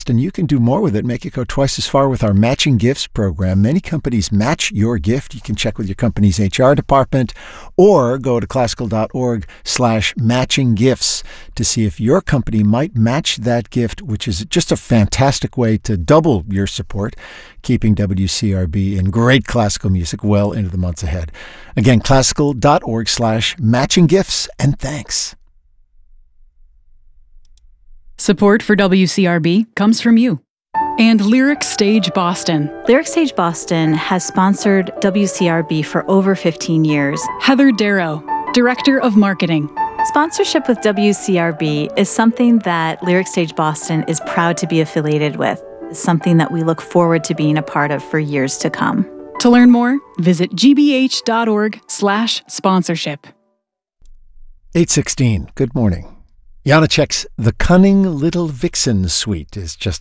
And you can do more with it, make it go twice as far with our Matching Gifts program. Many companies match your gift. You can check with your company's HR department or go to classical.org/matching gifts to see if your company might match that gift, which is just a fantastic way to double your support, keeping WCRB in great classical music well into the months ahead. Again, classical.org/matching gifts, and thanks. Support for WCRB comes from you and Lyric Stage Boston. Lyric Stage Boston has sponsored WCRB for over 15 years. Heather Darrow, Director of Marketing. Sponsorship with WCRB is something that Lyric Stage Boston is proud to be affiliated with. It's something that we look forward to being a part of for years to come. To learn more, visit gbh.org/sponsorship. 8:16. Good morning. Janacek's The Cunning Little Vixen Suite is just